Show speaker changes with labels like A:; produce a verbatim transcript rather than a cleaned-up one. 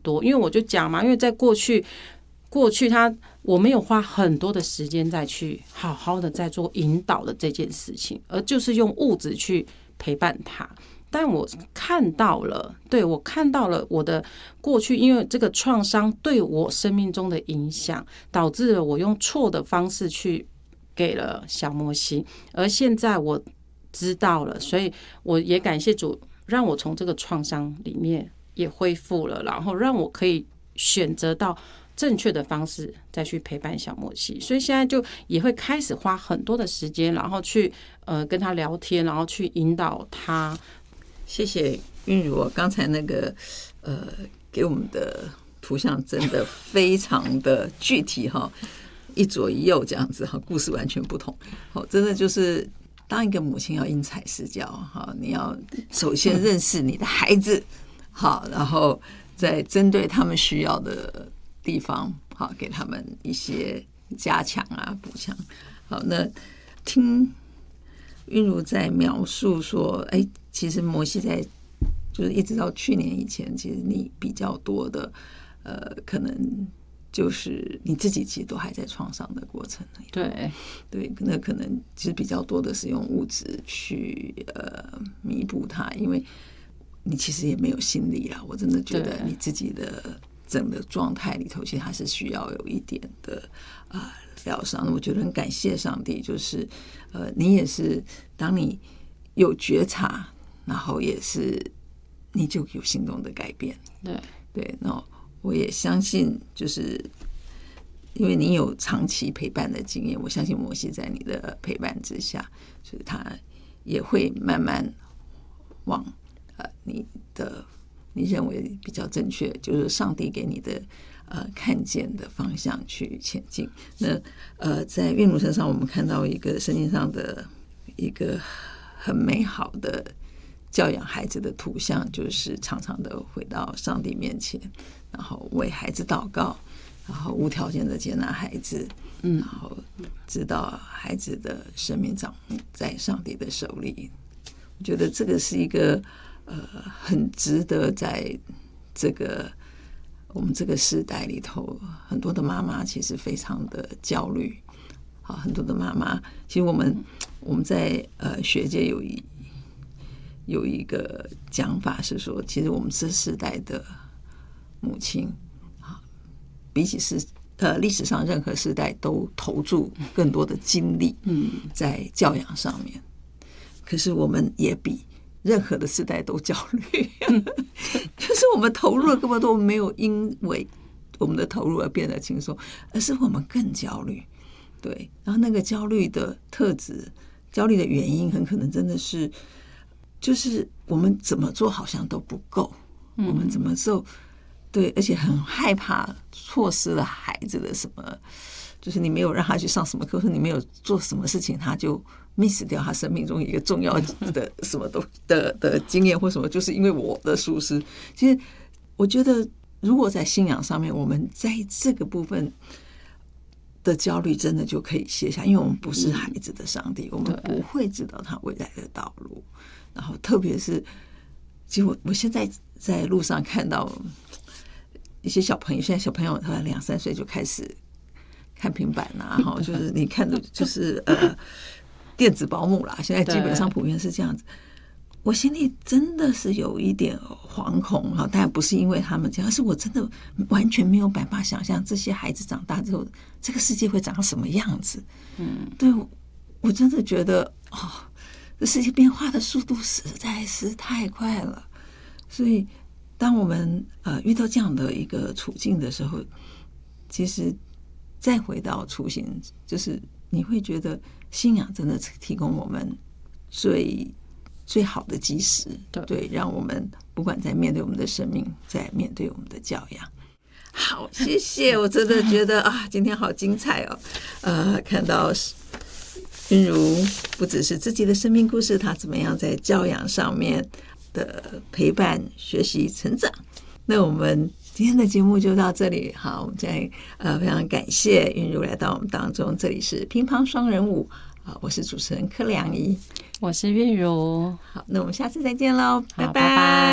A: 多，因为我就讲嘛，因为在过去过去他我没有花很多的时间再去好好的在做引导的这件事情，而就是用物质去陪伴他。但我看到了，对，我看到了我的过去，因为这个创伤对我生命中的影响，导致了我用错的方式去给了小摩西，而现在我知道了，所以我也感谢主，让我从这个创伤里面也恢复了，然后让我可以选择到正确的方式再去陪伴小摩西，所以现在就也会开始花很多的时间，然后去呃跟他聊天，然后去引导他。
B: 谢谢韵如，刚才那个呃给我们的图像真的非常的具体哈，一左一右这样子哈，故事完全不同。好，真的就是当一个母亲要因材施教哈，你要首先认识你的孩子，好，然后再针对他们需要的地方，好，给他们一些加强啊、补强。好，那听韵如在描述说，哎，其实摩西在就是一直到去年以前，其实你比较多的，呃，可能就是你自己其实都还在创伤的过程里。
A: 对
B: 对，那可能其实比较多的是用物质去呃弥补它，因为你其实也没有心力啦。我真的觉得你自己的整个状态里头，其实还是需要有一点的啊。呃疗伤，我觉得很感谢上帝，就是呃，你也是当你有觉察，然后也是你就有行动的改变。
A: 对
B: 对，那我也相信，就是因为你有长期陪伴的经验，我相信摩西在你的陪伴之下，所以他也会慢慢往呃你的你认为比较正确，就是上帝给你的。呃，看见的方向去前进。那呃，在韵如身上，我们看到一个圣经上的一个很美好的教养孩子的图像，就是常常的回到上帝面前，然后为孩子祷告，然后无条件的接纳孩子，嗯，然后知道孩子的生命掌握在上帝的手里。我觉得这个是一个呃，很值得在这个。我们这个时代里头，很多的妈妈其实非常的焦虑。好，很多的妈妈，其实我们我们在呃学界有一有一个讲法是说，其实我们这世代的母亲啊，比起是呃历史上任何时代都投注更多的精力在教养上面，可是我们也比。任何的时代都焦虑，就是我们投入了根本都没有因为我们的投入而变得轻松，而是我们更焦虑。对，然后那个焦虑的特质、焦虑的原因，很可能真的是，就是我们怎么做好像都不够，嗯、我们怎么做，对，而且很害怕错失了孩子的什么，就是你没有让他去上什么课，或者你没有做什么事情，他就。miss 掉他生命中一个重要的什么都的的经验或什么，就是因为我的疏失。其实我觉得，如果在信仰上面，我们在这个部分的焦虑真的就可以卸下，因为我们不是孩子的上帝，我们不会知道他未来的道路。然后，特别是，其实我我现在在路上看到一些小朋友，现在小朋友他两三岁就开始看平板啦，哈，就是你看的，就是呃。电子保姆啦，现在基本上普遍是这样子。我心里真的是有一点惶恐哈，当然不是因为他们这样，而是我真的完全没有办法想象这些孩子长大之后，这个世界会长什么样子。嗯，对，我真的觉得哦，这世界变化的速度实在是太快了。所以，当我们呃遇到这样的一个处境的时候，其实再回到初心，就是你会觉得。信仰真的提供我们最最好的基石，对，让我们不管在面对我们的生命，在面对我们的教养。好，谢谢，我真的觉得啊，今天好精彩哦！呃，看到韵如不只是自己的生命故事，她怎么样在教养上面的陪伴、学习、成长。那我们。今天的节目就到这里，好，我们现在呃非常感谢韵如来到我们当中，这里是乒乓双人舞啊，我是主持人柯良仪，
A: 我是韵如，
B: 好，那我们下次再见喽，拜拜。
A: 拜拜。